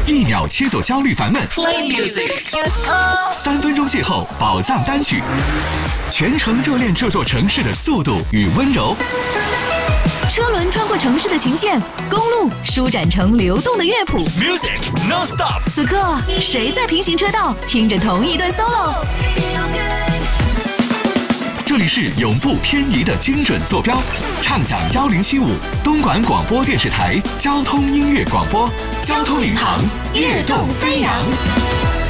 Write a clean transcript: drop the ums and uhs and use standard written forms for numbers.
1秒切走焦虑烦闷。 Play music。 3分钟邂逅宝藏单曲，全程热恋这座城市的速度与温柔。 车轮穿过城市的琴键，公路舒展成流动的乐谱。 Music non-stop。 此刻，谁在平行车道听着同一段 solo？ 这里是永不偏移的精准坐标，畅享1075东莞广播电视台交通音乐广播，交通领航，跃动飞扬。